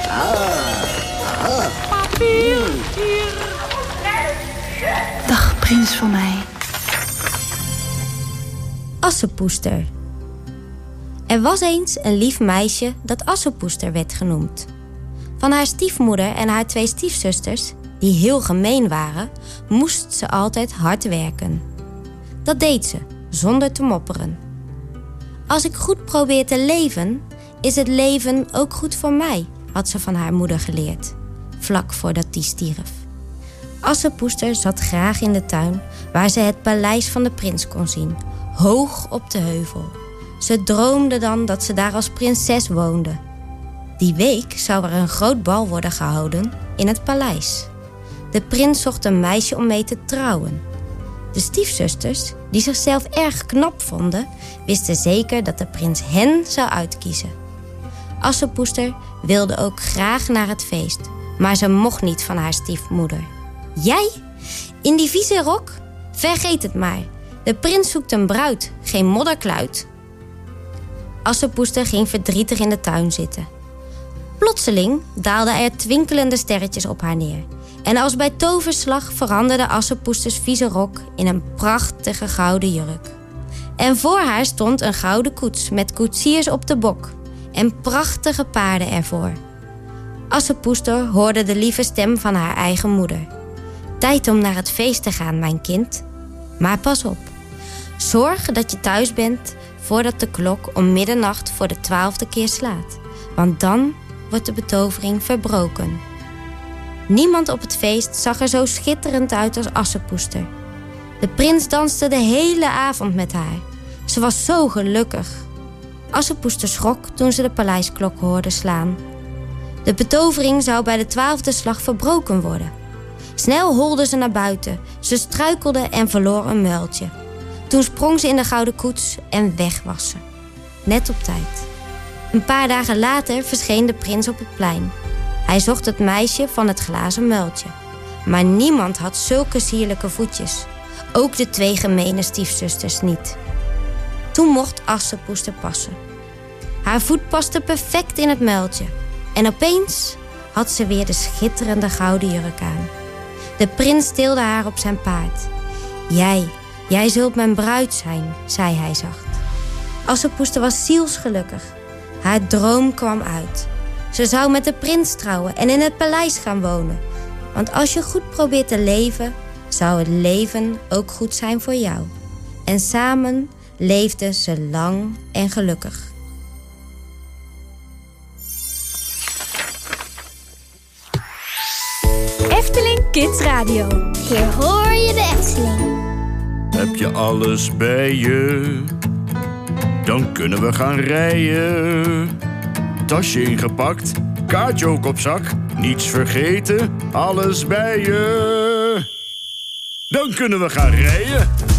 Papier, hier. Dag, prins van mij. Assepoester. Er was eens een lief meisje dat Assepoester werd genoemd. Van haar stiefmoeder en haar 2 stiefzusters, die heel gemeen waren, moest ze altijd hard werken. Dat deed ze, zonder te mopperen. Als ik goed probeer te leven, is het leven ook goed voor mij, had ze van haar moeder geleerd, vlak voordat die stierf. Assepoester zat graag in de tuin, waar ze het paleis van de prins kon zien, hoog op de heuvel. Ze droomde dan dat ze daar als prinses woonde. Die week zou er een groot bal worden gehouden in het paleis. De prins zocht een meisje om mee te trouwen. De stiefzusters, die zichzelf erg knap vonden, wisten zeker dat de prins hen zou uitkiezen. Assepoester wilde ook graag naar het feest, maar ze mocht niet van haar stiefmoeder. Jij? In die vieze rok? Vergeet het maar. De prins zoekt een bruid, geen modderkluit. Assepoester ging verdrietig in de tuin zitten. Plotseling daalden er twinkelende sterretjes op haar neer. En als bij toverslag veranderde Assepoesters vieze rok in een prachtige gouden jurk. En voor haar stond een gouden koets met koetsiers op de bok en prachtige paarden ervoor. Assepoester hoorde de lieve stem van haar eigen moeder. Tijd om naar het feest te gaan, mijn kind. Maar pas op. Zorg dat je thuis bent voordat de klok om middernacht voor de 12e keer slaat. Want dan wordt de betovering verbroken. Niemand op het feest zag er zo schitterend uit als Assepoester. De prins danste de hele avond met haar. Ze was zo gelukkig. Assepoester schrok toen ze de paleisklok hoorde slaan. De betovering zou bij de 12e slag verbroken worden. Snel holde ze naar buiten. Ze struikelde en verloor een muiltje. Toen sprong ze in de gouden koets en weg was ze. Net op tijd. Een paar dagen later verscheen de prins op het plein. Hij zocht het meisje van het glazen muiltje. Maar niemand had zulke sierlijke voetjes. Ook de 2 gemene stiefzusters niet. Toen mocht Assepoester passen. Haar voet paste perfect in het muiltje. En opeens had ze weer de schitterende gouden jurk aan. De prins tilde haar op zijn paard. Jij zult mijn bruid zijn, zei hij zacht. Assepoester was zielsgelukkig. Haar droom kwam uit. Ze zou met de prins trouwen en in het paleis gaan wonen. Want als je goed probeert te leven, zou het leven ook goed zijn voor jou. En samen leefden ze lang en gelukkig. Efteling Kids Radio. Hier hoor je de Efteling. Heb je alles bij je? Dan kunnen we gaan rijden. Tasje ingepakt, kaartje ook op zak. Niets vergeten, alles bij je. Dan kunnen we gaan rijden.